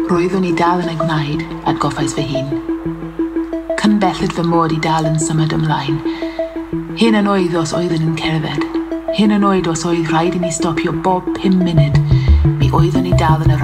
Roeddwn i dal yn ei gwneud, atgoffais fy hun. Cynbellid fy mod i dal yn symud ymlaen. Hyn yn oedd os oeddwn yn cerdded. Hyn yn oed os oedd rhaid i ni stopio bob 5 munud. Mi oeddwn i dal yn y